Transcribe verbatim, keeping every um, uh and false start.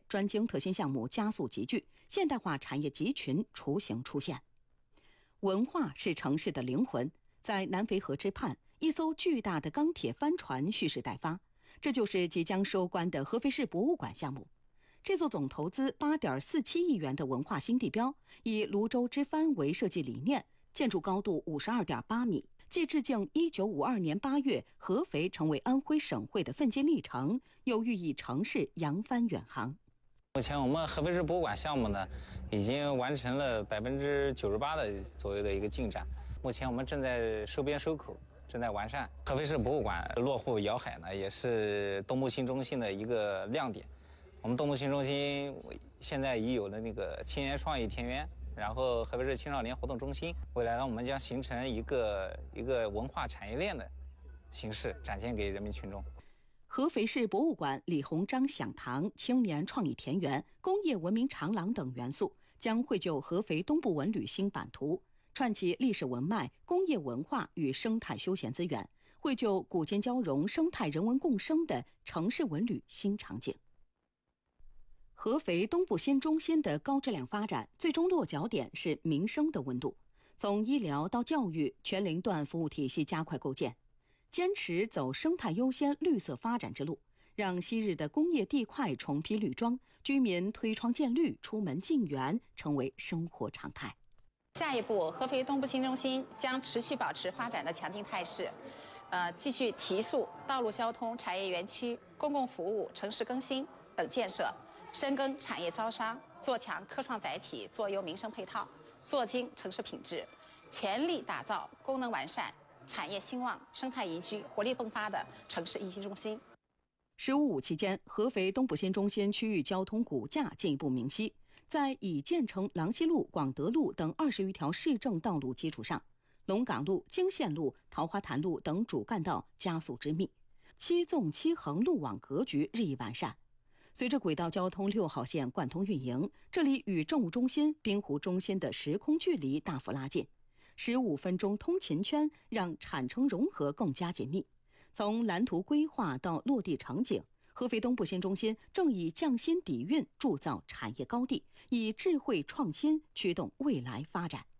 专精特新项目加速集聚，现代化产业集群雏形出现。文化是城市的灵魂，在南淝河之畔，一艘巨大的钢铁帆船蓄势待发，这就是即将收官的合肥市博物馆项目。这座总投资八点四七亿元的文化新地标，以泸州之帆为设计理念，建筑高度五十二点八米，既致敬一九五二年八月合肥成为安徽省会的奋进历程，又寓意城市扬帆远航。 目前我们合肥市博物馆项目呢，已经完成了百分之九十八的左右的一个进展。目前我们正在收编收口，正在完善。合肥市博物馆落户瑶海呢，也是东部新中心的一个亮点。我们东部新中心现在已有了那个青年创意田园，然后合肥市青少年活动中心。未来呢，我们将形成一个一个文化产业链的形式，展现给人民群众。 合肥市博物馆李鸿章享堂、青年创意田园、工业文明长廊等元素，将绘就合肥东部文旅新版图，串起历史文脉、工业文化与生态休闲资源，绘就古今交融、生态人文共生的城市文旅新场景。合肥东部新中心的高质量发展，最终落脚点是民生的温度。从医疗到教育，全龄段服务体系加快构建，坚持走生态优先、绿色发展之路，让昔日的工业地块重披绿装，居民推窗见绿、出门进园，成为生活常态。 下一步，合肥东部新中心将持续保持发展的强劲态势，呃，继续提速道路交通、产业园区、公共服务、城市更新等建设。深耕产业招商，做强科创载体，做优民生配套，做精城市品质，全力打造功能完善、产业兴旺、生态宜居、活力迸发的城市一体中心。 十五五期间，合肥东部新中心区域交通骨架进一步明晰，在已建成郎西路、广德路等二十余条市政道路基础上，龙岗路、经县路、桃花潭路等主干道加速之密，七纵七横路网格局日益完善。随着轨道交通六号线贯通运营，这里与政务中心、滨湖中心的时空距离大幅拉近，十五分钟通勤圈让产城融合更加紧密。从蓝图规划到落地场景，合肥东部新中心正以匠心底蕴铸造产业高地，以智慧创新驱动未来发展。